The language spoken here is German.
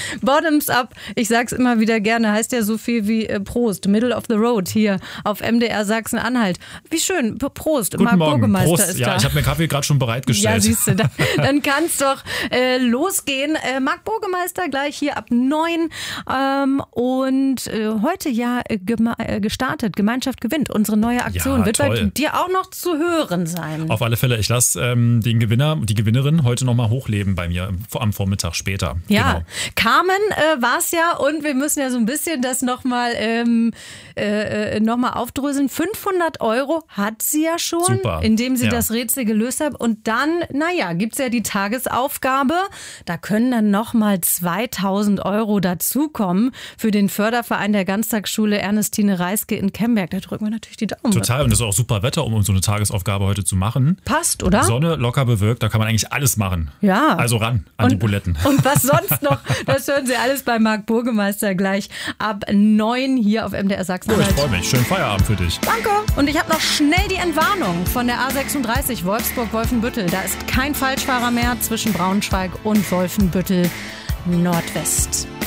Bottoms up, ich sag's immer wieder gerne, heißt ja so viel wie Prost, Middle of the Road hier auf MDR Sachsen-Anhalt. Wie schön, Prost, Guten Marc Morgen. Burgemeister Prost. ist ja, da. Ich habe mir Kaffee gerade schon bereitgestellt. Ja, siehst du, dann kann's doch losgehen. Marc Burgemeister gleich hier ab 9 und heute ja gestartet, Gemeinschaft gewinnt. Unsere neue Aktion wird bei dir auch noch zu hören sein. Auf alle Fälle, ich lasse den Gewinner, die Gewinnerin heute nochmal hochleben bei mir am Vormittag später. Ja, genau. Carmen war es ja und wir müssen ja so ein bisschen das nochmal aufdröseln. 500 € hat sie ja schon, Super. Indem sie das Rätsel gelöst hat. Und dann, gibt es ja die Tagesaufgabe. Da können dann nochmal 2000 € dazukommen für den Förderverein der Ganztagsschule Ernestine Reiske in Kemberg. Da drücken wir natürlich die Daumen. Total, und es ist auch super Wetter, um so eine Tagesaufgabe heute zu machen. Passt, oder? Sonne, locker bewölkt, da kann man eigentlich alles machen. Ja. Also ran an die Buletten. Und was sonst noch, das hören Sie alles bei Marc Burgemeister gleich ab 9 hier auf MDR Sachsen-Anhalt. Ich freue mich. Schönen Feierabend für dich. Danke. Und ich habe noch schnell die Entwarnung von der A36 Wolfsburg-Wolfenbüttel. Da ist kein Falschfahrer mehr zwischen Braunschweig und Wolfenbüttel Nordwest.